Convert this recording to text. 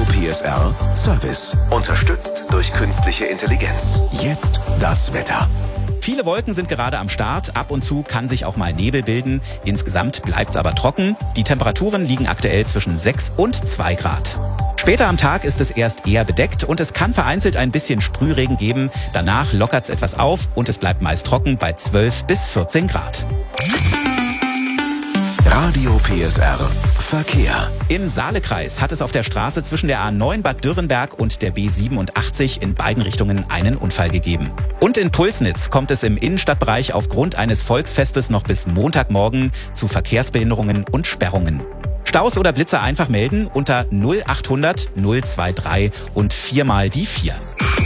PSR Service. Unterstützt durch künstliche Intelligenz. Jetzt das Wetter. Viele Wolken sind gerade am Start. Ab und zu kann sich auch mal Nebel bilden. Insgesamt bleibt es aber trocken. Die Temperaturen liegen aktuell zwischen 6 und 2 Grad. Später am Tag ist es erst eher bedeckt und es kann vereinzelt ein bisschen Sprühregen geben. Danach lockert es etwas auf und es bleibt meist trocken bei 12 bis 14 Grad. Radio PSR Verkehr. Im Saalekreis hat es auf der Straße zwischen der A9 Bad Dürrenberg und der B87 in beiden Richtungen einen Unfall gegeben. Und in Pulsnitz kommt es im Innenstadtbereich aufgrund eines Volksfestes noch bis Montagmorgen zu Verkehrsbehinderungen und Sperrungen. Staus oder Blitzer einfach melden unter 0800 023 und 4 mal die 4.